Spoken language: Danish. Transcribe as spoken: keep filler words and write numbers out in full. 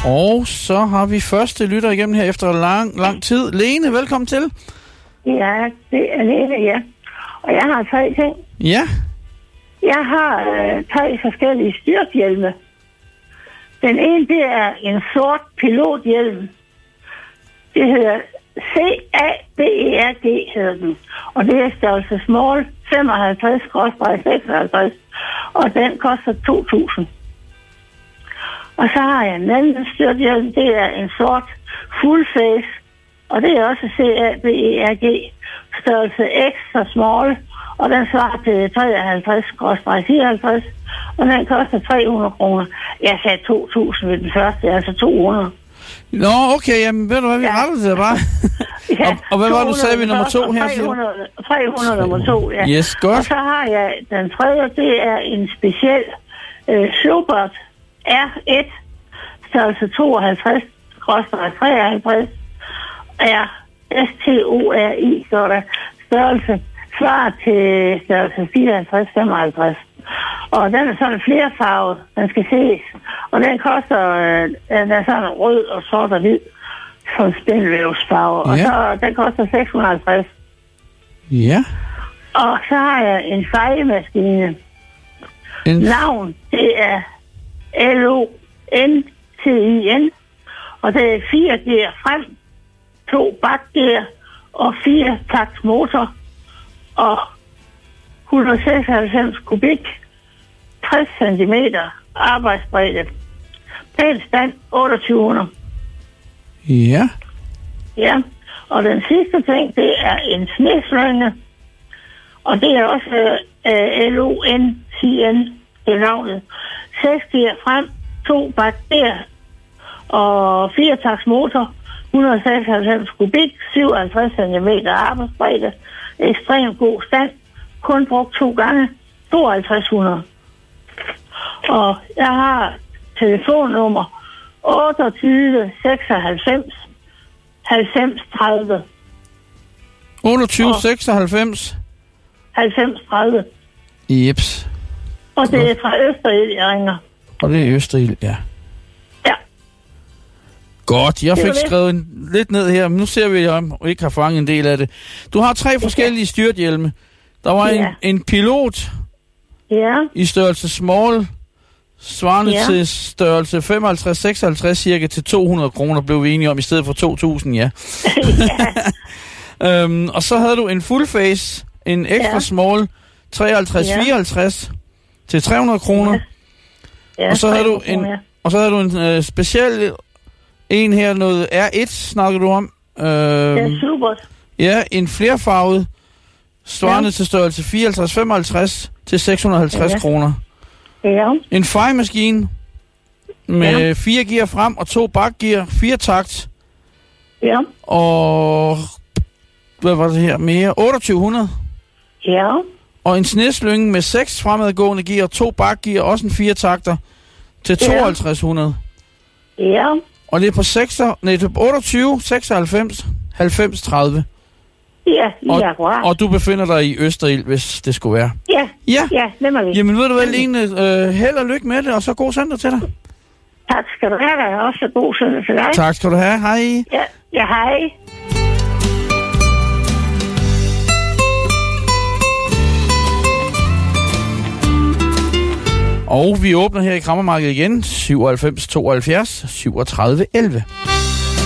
Og så har vi første lytter igennem her efter lang, lang tid. Lene, velkommen til. Ja, det er Lene, ja. Og jeg har tre ting. Ja. Jeg har øh, tre forskellige styrthjelme. Den ene, det er en sort pilothjelm. Det hedder C A B E R G, hedder den. Og det er størrelse small femoghalvtreds seksoghalvtreds. Og den koster to tusind. Og så har jeg en anden styrthjelm. Det er en sort full face. Og det er også C A B E R G. Størrelse extra small. Og den svarer til treoghalvtreds fireoghalvtreds. Og den koster tre hundrede kroner. Jeg sagde to tusind ved den første, altså to hundrede. Nå, okay, jamen ved du hvad, vi ja. retter det bare. Ja, og, og hvad var du sagde vi nummer to her? tre hundrede, tre hundrede nummer to, ja. Yes, godt. Og så har jeg den tredje, det er en speciel øh, Schubert R et, størrelse tooghalvtreds treoghalvtreds, er S T O R I, så der størrelse svarer til størrelse fireoghalvtreds femoghalvtreds. Og den er sådan flerfarvet, den skal ses. Og den koster, øh, den er sådan rød og sort og hvid, som spændvævsfarve. Ja. Og så den koster seks hundrede og halvtreds. Ja. Og så har jeg en fejemaskine. En... Navn, det er L O N T I N. Og det er fire gear frem, to bakgear og fire takt motor. Og et hundrede og seksoghalvfems kubik, tres centimeter arbejdsbredde. Pæn stand, otteogtyve hundrede. Ja. Ja, og den sidste ting, det er en sneslynge. Og det er også uh, L O N C N, det er navnet. seks gear frem, to bakgear og fire taks motor. et hundrede og seksoghalvfems kubik, syvoghalvtreds centimeter arbejdsbredde. Ekstremt god stand. Kun brugt to gange. tooghalvtreds hundrede. Og jeg har telefonnummer otteogtyve seksoghalvfems halvfems tredive. otteogtyve seksoghalvfems halvfems tredive. Jeps. Og det er fra Østerild, jeg ringer. Og det er Østerild, ja. Ja. Godt, jeg fik skrevet en, lidt ned her, men nu ser vi, om vi ikke har fanget en del af det. Du har tre forskellige styrthjelme. Der var ja. en, en pilot ja. i størrelse small, svarende ja. til størrelse femoghalvtreds seksoghalvtreds cirka til to hundrede kroner, blev vi enige om, i stedet for to tusind, ja. ja. øhm, og så havde du en full face, en extra ja. small, treoghalvtreds fireoghalvtreds til tre hundrede kroner. Ja. Ja, og så havde du en, ja. og så havde du en øh, speciel en her, noget R et snakker du om. Øhm, det er super. Ja, en flerfarvet, svarende ja. til størrelse fireoghalvtreds femoghalvtreds til seks hundrede og halvtreds ja. kroner. Ja. En fejemaskine med ja. fire gear frem og to bakgear, fire takt. Ja. Og hvad var det her mere? otteogtyve hundrede. Ja. Og en sneslynge med seks fremadgående gear, to bakgear, også en fire takter til tooghalvtreds hundrede. Ja. Og det er på seks, nej, otteogtyve seksoghalvfems halvfems tredive. Ja, og, ja, og du befinder dig i Østerild, hvis det skulle være. Ja, ja, ja, nemlig. Jamen ved du hvad, Lene, øh, held og lykke med det, og så god søndag til dig. Tak skal du have, og også god søndag til dig. Tak skal du have, hej. Ja, ja hej. Og vi åbner her i Krammermarkedet igen, syvoghalvfems tooghalvfjerds syvogtredive elleve.